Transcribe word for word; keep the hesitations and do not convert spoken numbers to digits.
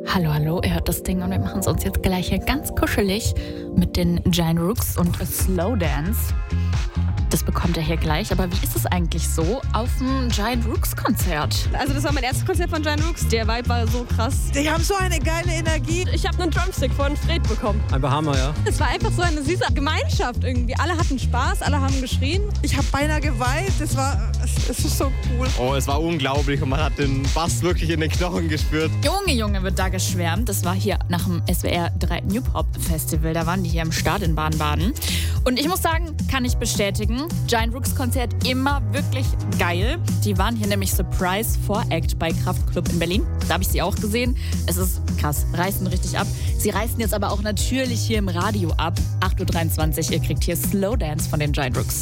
Hallo, hallo, ihr hört das Ding und wir machen es uns jetzt gleich hier ganz kuschelig mit den Giant Rooks und A Slow Dance. Das bekommt ihr hier gleich. Aber wie ist es eigentlich so auf dem Giant Rooks Konzert? Also das war mein erstes Konzert von Giant Rooks. Der Vibe war so krass. Die haben so eine geile Energie. Ich habe einen Drumstick von Fred bekommen. Einfach Hammer, ja. Es war einfach so eine süße Gemeinschaft irgendwie. Alle hatten Spaß, alle haben geschrien. Ich habe beinahe geweint. Das war, es ist so cool. Oh, es war unglaublich und man hat den Bass wirklich in den Knochen gespürt. Junge, Junge, wird da geschwärmt. Das war hier nach dem S W R drei New Pop Festival. Da waren die hier im Start in Baden-Baden. Und ich muss sagen, kann ich bestätigen, Giant Rooks Konzert immer wirklich geil. Die waren hier nämlich Surprise Voract bei Kraftklub in Berlin. Da habe ich sie auch gesehen. Es ist krass, reißen richtig ab. Sie reißen jetzt aber auch natürlich hier im Radio ab. acht Uhr dreiundzwanzig, ihr kriegt hier Slow Dance von den Giant Rooks.